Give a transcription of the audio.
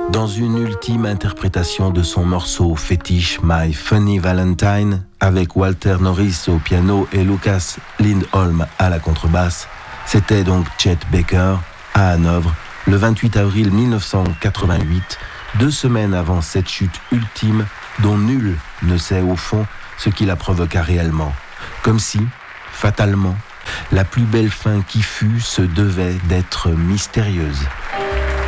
Dans une ultime interprétation de son morceau fétiche My Funny Valentine, avec Walter Norris au piano et Lucas Lindholm à la contrebasse, c'était donc Chet Baker à Hanovre, le 28 avril 1988, 2 semaines avant cette chute ultime dont nul ne sait au fond ce qui la provoqua réellement. Comme si, fatalement, la plus belle fin qui fut se devait d'être mystérieuse.